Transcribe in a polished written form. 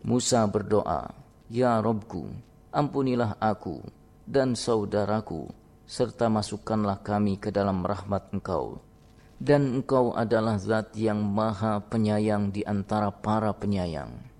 Musa berdoa, "Ya Robku, ampunilah aku dan saudaraku, serta masukkanlah kami ke dalam rahmat Engkau. Dan Engkau adalah zat yang maha penyayang di antara para penyayang."